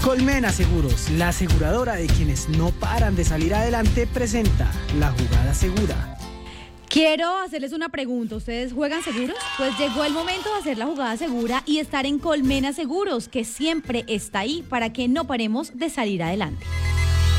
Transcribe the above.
Colmena Seguros, la aseguradora de quienes no paran de salir adelante, presenta La Jugada Segura. Quiero hacerles una pregunta. ¿Ustedes juegan seguros? Pues llegó el momento de hacer la jugada segura y estar en Colmena Seguros, que siempre está ahí para que no paremos de salir adelante.